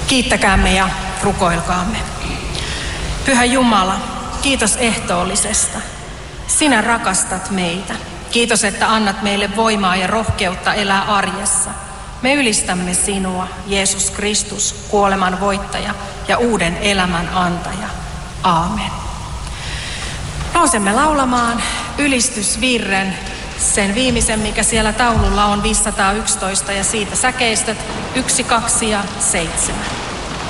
Kiittäkäämme ja rukoilkaamme. Pyhä Jumala, kiitos ehtoollisesta. Sinä rakastat meitä. Kiitos, että annat meille voimaa ja rohkeutta elää arjessa. Me ylistämme sinua, Jeesus Kristus, kuoleman voittaja ja uuden elämän antaja. Aamen. Nousemme laulamaan ylistysvirren, sen viimeisen, mikä siellä taululla on 511, ja siitä säkeistöt 1, 2 ja 7.